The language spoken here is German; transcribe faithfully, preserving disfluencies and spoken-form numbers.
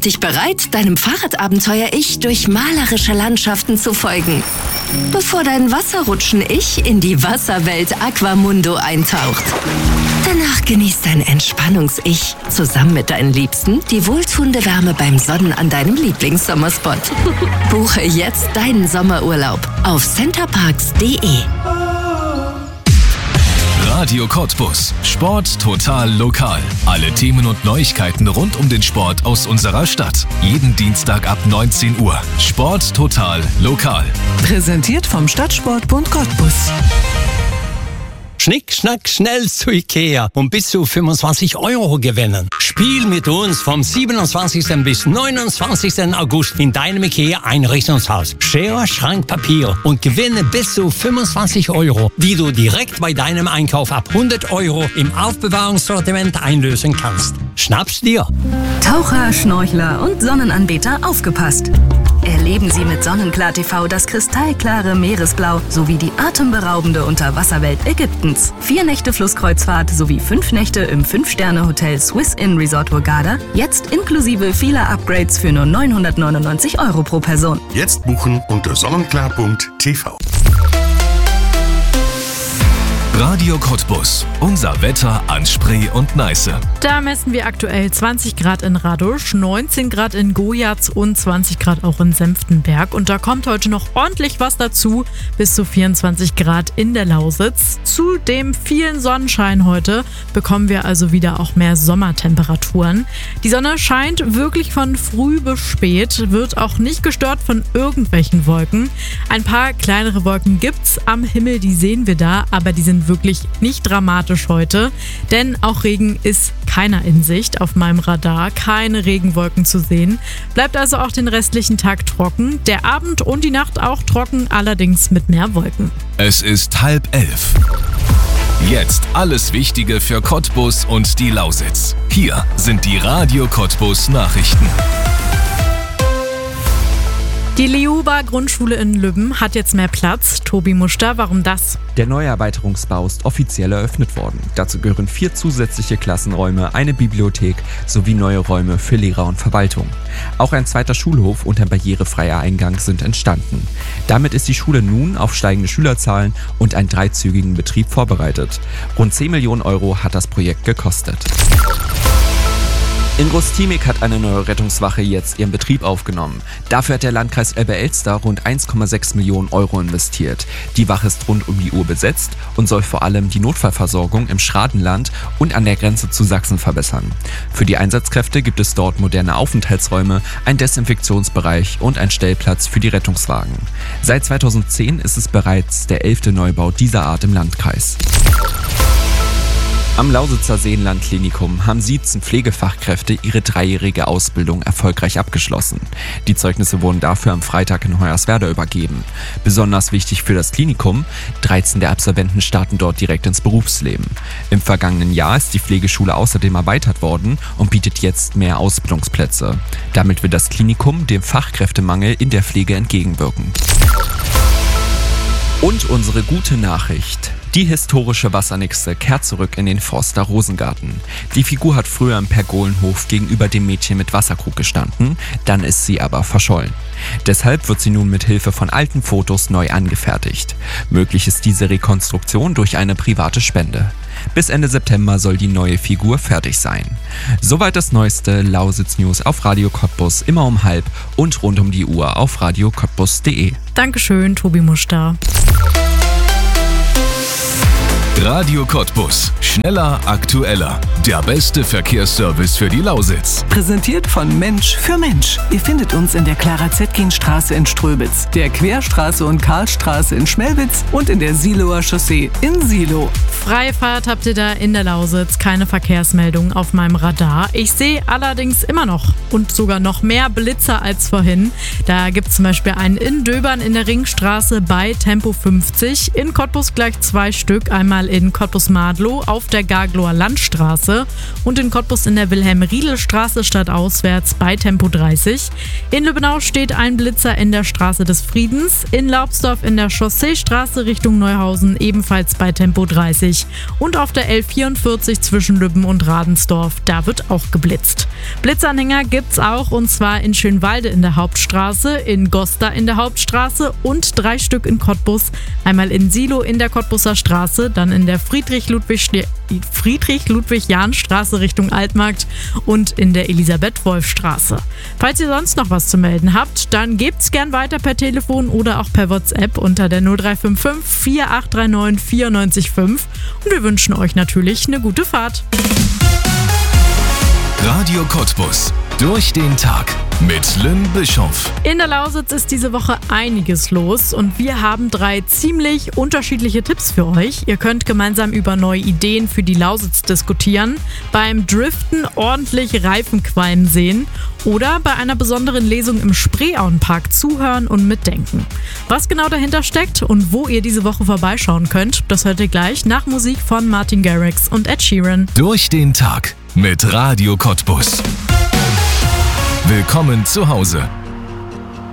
dich bereit, deinem Fahrradabenteuer-Ich durch malerische Landschaften zu folgen, bevor dein Wasserrutschen-Ich in die Wasserwelt Aquamundo eintaucht. Danach genießt dein Entspannungs-Ich zusammen mit deinen Liebsten die wohltuende Wärme beim Sonnen an deinem Lieblingssommerspot. Buche jetzt deinen Sommerurlaub auf centerparks punkt de. Radio Cottbus. Sport total lokal. Alle Themen und Neuigkeiten rund um den Sport aus unserer Stadt. Jeden Dienstag ab neunzehn Uhr. Sport total lokal. Präsentiert vom Stadtsportbund Cottbus. Schnick, schnack, schnell zu Ikea und bis zu fünfundzwanzig Euro gewinnen. Spiel mit uns vom siebenundzwanzigsten bis neunundzwanzigsten August in deinem Ikea-Einrichtungshaus. Schere, Schrank, Papier und gewinne bis zu fünfundzwanzig Euro, die du direkt bei deinem Einkauf ab hundert Euro im Aufbewahrungssortiment einlösen kannst. Schnapp's dir! Taucher, Schnorchler und Sonnenanbeter aufgepasst! Erleben Sie mit Sonnenklar T V das kristallklare Meeresblau sowie die atemberaubende Unterwasserwelt Ägyptens. Vier Nächte Flusskreuzfahrt sowie fünf Nächte im fünf-Sterne-Hotel Swiss Inn Resort Hurghada, jetzt inklusive vieler Upgrades für nur neunhundertneunundneunzig Euro pro Person. Jetzt buchen unter sonnenklar punkt t v. Radio Cottbus. Unser Wetter an Spree und Neiße. Da messen wir aktuell zwanzig Grad in Radusch, neunzehn Grad in Gojaz und zwanzig Grad auch in Senftenberg. Und da kommt heute noch ordentlich was dazu, bis zu vierundzwanzig Grad in der Lausitz. Zu dem vielen Sonnenschein heute bekommen wir also wieder auch mehr Sommertemperaturen. Die Sonne scheint wirklich von früh bis spät, wird auch nicht gestört von irgendwelchen Wolken. Ein paar kleinere Wolken gibt's am Himmel, die sehen wir da, aber die sind wirklich nicht dramatisch heute, denn auch Regen ist keiner in Sicht auf meinem Radar, keine Regenwolken zu sehen. Bleibt also auch den restlichen Tag trocken, der Abend und die Nacht auch trocken, allerdings mit mehr Wolken. Es ist halb elf. Jetzt alles Wichtige für Cottbus und die Lausitz. Hier sind die Radio Cottbus Nachrichten. Die Liuba-Grundschule in Lübben hat jetzt mehr Platz. Tobi Muster, warum das? Der neue Erweiterungsbau ist offiziell eröffnet worden. Dazu gehören vier zusätzliche Klassenräume, eine Bibliothek sowie neue Räume für Lehrer und Verwaltung. Auch ein zweiter Schulhof und ein barrierefreier Eingang sind entstanden. Damit ist die Schule nun auf steigende Schülerzahlen und einen dreizügigen Betrieb vorbereitet. Rund zehn Millionen Euro hat das Projekt gekostet. In Groß-Tiemig hat eine neue Rettungswache jetzt ihren Betrieb aufgenommen. Dafür hat der Landkreis Elbe-Elster rund eins Komma sechs Millionen Euro investiert. Die Wache ist rund um die Uhr besetzt und soll vor allem die Notfallversorgung im Schradenland und an der Grenze zu Sachsen verbessern. Für die Einsatzkräfte gibt es dort moderne Aufenthaltsräume, einen Desinfektionsbereich und einen Stellplatz für die Rettungswagen. Seit zweitausendzehn ist es bereits der elfte Neubau dieser Art im Landkreis. Am Lausitzer Seenland-Klinikum haben siebzehn Pflegefachkräfte ihre dreijährige Ausbildung erfolgreich abgeschlossen. Die Zeugnisse wurden dafür am Freitag in Hoyerswerda übergeben. Besonders wichtig für das Klinikum: dreizehn der Absolventen starten dort direkt ins Berufsleben. Im vergangenen Jahr ist die Pflegeschule außerdem erweitert worden und bietet jetzt mehr Ausbildungsplätze. Damit will das Klinikum dem Fachkräftemangel in der Pflege entgegenwirken. Und unsere gute Nachricht: Die historische Wassernixe kehrt zurück in den Forster Rosengarten. Die Figur hat früher im Pergolenhof gegenüber dem Mädchen mit Wasserkrug gestanden, dann ist sie aber verschollen. Deshalb wird sie nun mit Hilfe von alten Fotos neu angefertigt. Möglich ist diese Rekonstruktion durch eine private Spende. Bis Ende September soll die neue Figur fertig sein. Soweit das neueste Lausitz-News auf Radio Cottbus, immer um halb und rund um die Uhr auf radio cottbus punkt de. Dankeschön, Tobi Muster. Radio Cottbus. Schneller, aktueller. Der beste Verkehrsservice für die Lausitz. Präsentiert von Mensch für Mensch. Ihr findet uns in der Clara-Zetkin-Straße in Ströbitz, der Querstraße und Karlstraße in Schmelwitz und in der Siloer Chaussee in Silo. Freifahrt habt ihr da in der Lausitz, keine Verkehrsmeldungen auf meinem Radar. Ich sehe allerdings immer noch und sogar noch mehr Blitzer als vorhin. Da gibt es zum Beispiel einen in Döbern in der Ringstraße bei Tempo fünfzig, in Cottbus gleich zwei Stück, einmal einmal in Cottbus-Madlow auf der Gagloer Landstraße und in Cottbus in der Wilhelm-Riedel-Straße stadtauswärts bei Tempo dreißig. In Lübbenau steht ein Blitzer in der Straße des Friedens, in Laubsdorf in der Chausseestraße Richtung Neuhausen ebenfalls bei Tempo dreißig und auf der L vierundvierzig zwischen Lübben und Radensdorf, da wird auch geblitzt. Blitzanhänger gibt's auch und zwar in Schönwalde in der Hauptstraße, in Gosta in der Hauptstraße und drei Stück in Cottbus. Einmal in Silo in der Cottbuser Straße, dann in der Friedrich-Ludwig-Jahn-Straße Richtung Altmarkt und in der Elisabeth-Wolf-Straße. Falls ihr sonst noch was zu melden habt, dann gebt's gern weiter per Telefon oder auch per WhatsApp unter der null drei fünf fünf, vier acht drei neun, vier neun fünf und wir wünschen euch natürlich eine gute Fahrt. Radio Cottbus. Durch den Tag mit Lynn Bischoff. In der Lausitz ist diese Woche einiges los und wir haben drei ziemlich unterschiedliche Tipps für euch. Ihr könnt gemeinsam über neue Ideen für die Lausitz diskutieren, beim Driften ordentlich Reifenqualm sehen oder bei einer besonderen Lesung im Spreeauenpark zuhören und mitdenken. Was genau dahinter steckt und wo ihr diese Woche vorbeischauen könnt, das hört ihr gleich nach Musik von Martin Garrix und Ed Sheeran. Durch den Tag mit Radio Cottbus. Willkommen zu Hause.